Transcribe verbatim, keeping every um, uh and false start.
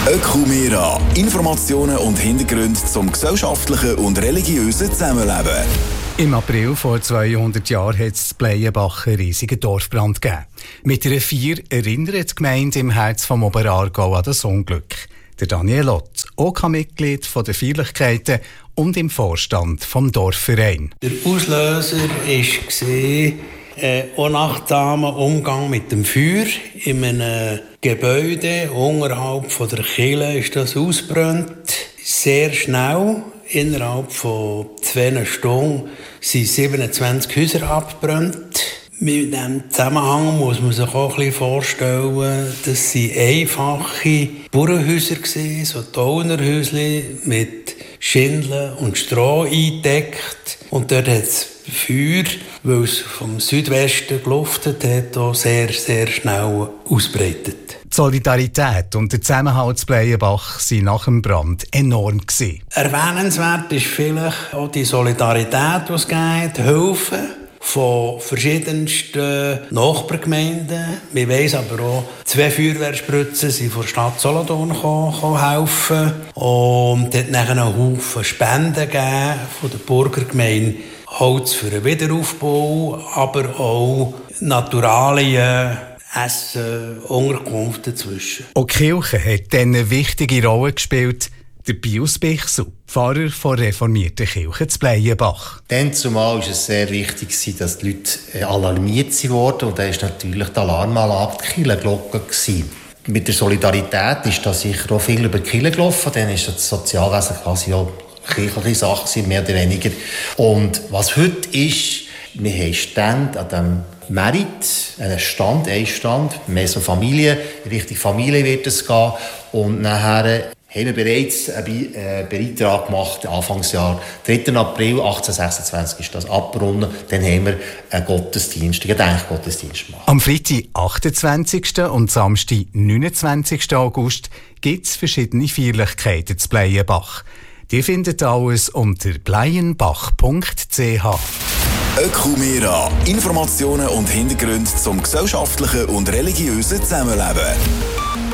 Ökumera. Informationen und Hintergründe zum gesellschaftlichen und religiösen Zusammenleben. Im April vor zweihundert Jahren hat es in Bleienbach einen riesigen Dorfbrand gegeben. Mit einer Feier erinnert die Gemeinde im Herz vom Oberaargau an das Unglück. Der Daniel Ott, O K-Mitglied der Feierlichkeiten und im Vorstand vom Dorfverein. Der Auslöser war ein unachtsamer Umgang mit dem Feuer. In einem Gebäude unterhalb von der Kirche ist das ausgebrannt. Sehr schnell, innerhalb von zwei Stunden, sind siebenundzwanzig Häuser abgebrannt. Mit diesem Zusammenhang muss man sich auch ein bisschen vorstellen, das waren einfache Bauernhäuser, so Taunerhäuschen mit Schindeln und Stroh eingedeckt. Und dort hat es Feuer, weil es vom Südwesten geluftet hat, auch sehr, sehr schnell ausbreitet. Die Solidarität und der Zusammenhalt zu Bleienbach waren nach dem Brand enorm. Erwähnenswert ist vielleicht auch die Solidarität, die es gibt, die Hilfe von verschiedensten Nachbargemeinden. Wir weiss aber auch, zwei Feuerwehrspritzen sind von der Stadt Solothurn gekommen, helfen. Und es hat nachher einen Haufen Spenden gegeben von der Burgergemeinde. Holz für den Wiederaufbau, aber auch Naturalien, Essen, Unterkunft dazwischen. Auch die Kirche hat dann eine wichtige Rolle gespielt. Der Pius Bichsel, Pfarrer der reformierten Kirche zu Bleienbach. Dann zumal war es sehr wichtig, dass die Leute alarmiert wurden. Und da war natürlich die Alarmanlage die Kirchenglocke. Mit der Solidarität ist da sicher auch viel über die Kirche gelaufen. Dann ist das Sozialwesen quasi auch kirchliche Sache, mehr oder weniger. Und was heute ist, wir haben Stände an dem Merit, einen Stand, einen Stand, mehr so Familie, Richtung Familie wird es gehen. Und nachher haben wir bereits einen Beitrag gemacht, Anfangsjahr, dritten April achtzehnhundertsechsundzwanzig ist das abgerunden. Dann haben wir einen Gottesdienst, einen Gedenkgottesdienst gemacht. Am Freitag, achtundzwanzigsten und Samstag, neunundzwanzigsten August, gibt es verschiedene Feierlichkeiten zu Bleienbach. Die findet alles unter bleienbach punkt c h. Ökumera. Informationen und Hintergründe zum gesellschaftlichen und religiösen Zusammenleben.